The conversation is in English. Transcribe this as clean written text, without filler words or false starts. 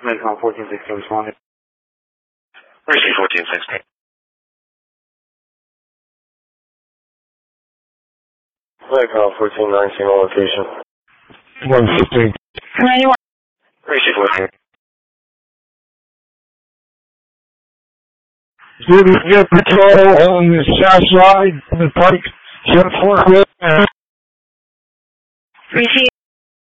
Medcom 1416 responded. Receive 1416. Medcom 1419 on location. 115. 91. Receive 14. Did we get patrol on the south side of the pike? Shut forklift. Receive.